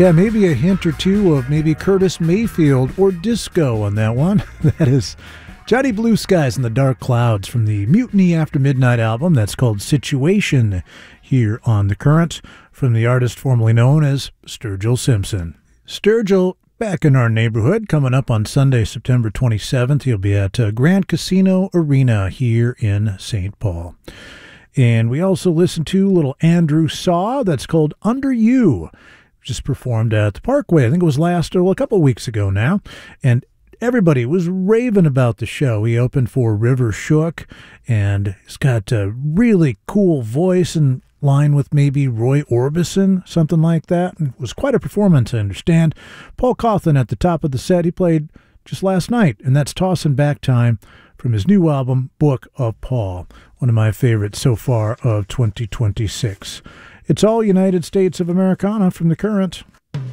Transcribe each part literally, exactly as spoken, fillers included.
Yeah, maybe a hint or two of maybe Curtis Mayfield or disco on that one. That is Johnny Blue Skies and the Dark Clouds from the Mutiny After Midnight album. That's called Situation here on The Current from the artist formerly known as Sturgill Simpson. Sturgill back in our neighborhood coming up on Sunday, September twenty-seventh. He'll be at uh, Grand Casino Arena here in Saint Paul. And we also listened to little Andrew Saw. That's called Under You. Just performed at the Parkway. I think it was last, well, a couple of weeks ago now. And everybody was raving about the show. He opened for River Shook, and he's got a really cool voice in line with maybe Roy Orbison, something like that. And it was quite a performance, I understand. Paul Cauthen at the top of the set. He played just last night, and that's Tossin' Back Time from his new album, Book of Paul, one of my favorites so far of twenty twenty-six. It's all United States of Americana from The Current.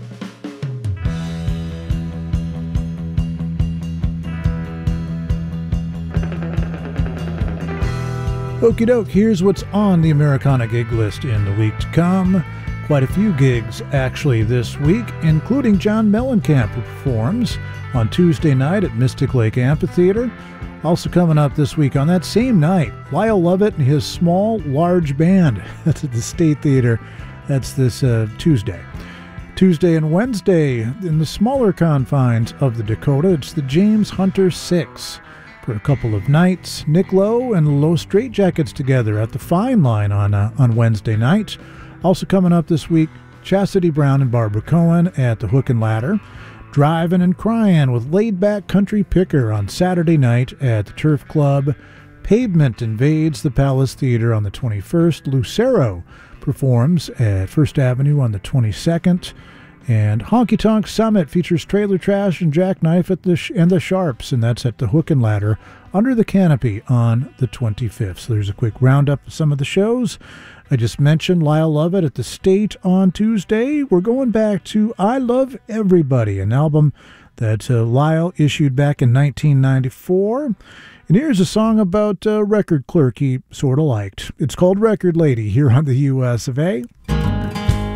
Okie doke, here's what's on the Americana gig list in the week to come. Quite a few gigs actually this week, including John Mellencamp, who performs on Tuesday night at Mystic Lake Amphitheater. Also coming up this week on that same night, Lyle Lovett and his small, large band. That's at the State Theater. That's this uh, Tuesday. Tuesday and Wednesday, in the smaller confines of the Dakota, it's the James Hunter Six. For a couple of nights, Nick Lowe and Low Straitjackets together at the Fine Line on uh, on Wednesday night. Also coming up this week, Chastity Brown and Barbara Cohen at the Hook and Ladder. Drivin' and Cryin' with Laid Back Country Picker on Saturday night at the Turf Club. Pavement invades the Palace Theater on the twenty-first. Lucero performs at First Avenue on the twenty-second. And Honky Tonk Summit features Trailer Trash and Jackknife at the Sh- and the Sharps, and that's at the Hook and Ladder under the canopy on the twenty-fifth. So there's a quick roundup of some of the shows. I just mentioned Lyle Lovett at the State on Tuesday. We're going back to I Love Everybody, an album that uh, Lyle issued back in nineteen ninety-four. And here's a song about a record clerk he sort of liked. It's called Record Lady here on the U S of A.